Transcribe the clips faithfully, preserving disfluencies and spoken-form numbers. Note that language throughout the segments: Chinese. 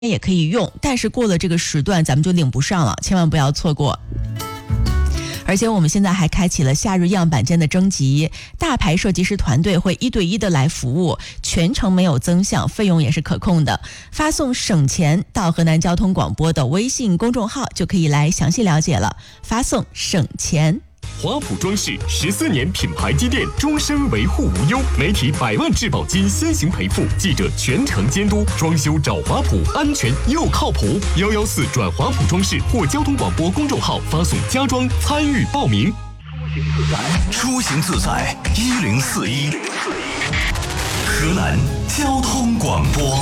也可以用，但是过了这个时段咱们就领不上了，千万不要错过。而且我们现在还开启了夏日样板间的征集，大牌设计师团队会一对一的来服务，全程没有增项，费用也是可控的。发送省钱到河南交通广播的微信公众号就可以来详细了解了，发送省钱。 华普装饰十四年品牌积淀，终身维护无忧，媒体百万质保金先行赔付，记者全程监督，装修找华普，安全又靠谱。幺幺四转华普装饰或交通广播公众号发送家装参与报名。 出行自在一零四一，河南交通广播。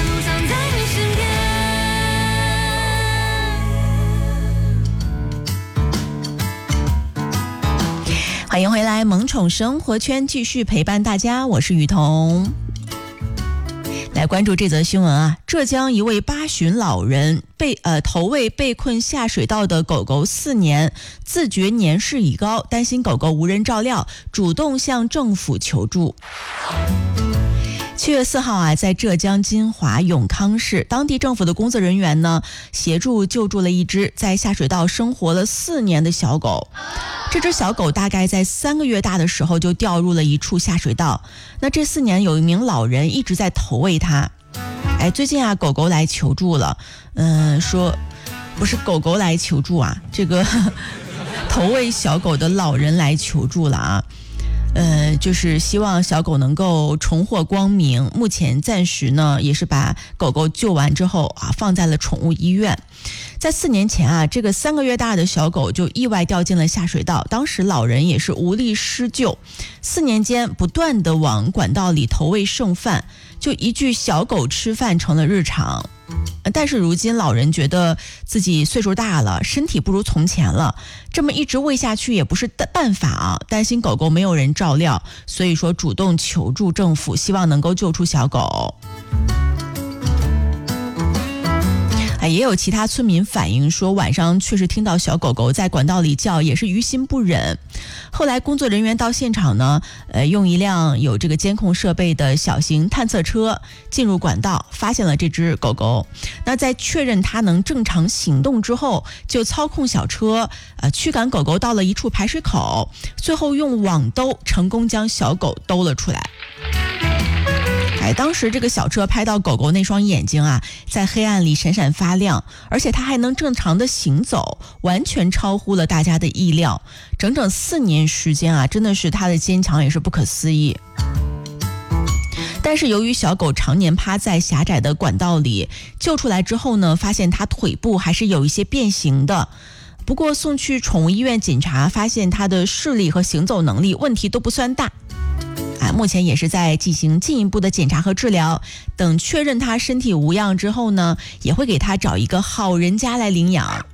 欢迎回来，萌宠生活圈继续陪伴大家，我是雨桐。来关注这则新闻啊，浙江一位八旬老人被呃投喂被困下水道的狗狗四年，自觉年事已高，担心狗狗无人照料，主动向政府求助。七月四号啊，在浙江金华永康市，当地政府的工作人员呢，协助救助了一只在下水道生活了四年的小狗。这只小狗大概在三个月大的时候就掉入了一处下水道，那这四年有一名老人一直在投喂它。哎，最近啊，狗狗来求助了，嗯，说不是狗狗来求助啊，这个投喂小狗的老人来求助了啊。呃，就是希望小狗能够重获光明。目前暂时呢，也是把狗狗救完之后啊，放在了宠物医院。在四年前啊，这个三个月大的小狗就意外掉进了下水道，当时老人也是无力施救。四年间不断的往管道里投喂剩饭，就一句小狗吃饭成了日常。但是如今老人觉得自己岁数大了，身体不如从前了，这么一直喂下去也不是办法啊，担心狗狗没有人照料，所以说主动求助政府，希望能够救出小狗。也有其他村民反映说，晚上确实听到小狗狗在管道里叫，也是于心不忍。后来工作人员到现场呢，呃，用一辆有这个监控设备的小型探测车进入管道，发现了这只狗狗。那在确认它能正常行动之后，就操控小车，呃，驱赶狗狗到了一处排水口，最后用网兜成功将小狗兜了出来。哎，当时这个小车拍到狗狗那双眼睛啊，在黑暗里闪闪发亮，而且它还能正常的行走，完全超乎了大家的意料。整整四年时间啊，真的是它的坚强也是不可思议。但是由于小狗常年趴在狭窄的管道里，救出来之后呢，发现它腿部还是有一些变形的。不过送去宠物医院检查，发现它的视力和行走能力问题都不算大。目前也是在进行进一步的检查和治疗，等确认他身体无恙之后呢，也会给他找一个好人家来领养。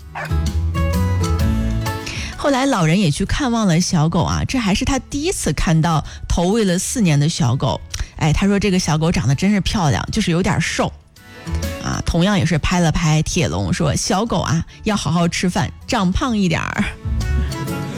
后来老人也去看望了小狗啊，这还是他第一次看到投喂了四年的小狗。哎，他说这个小狗长得真是漂亮，就是有点瘦啊。同样也是拍了拍铁笼，说小狗啊要好好吃饭，长胖一点儿。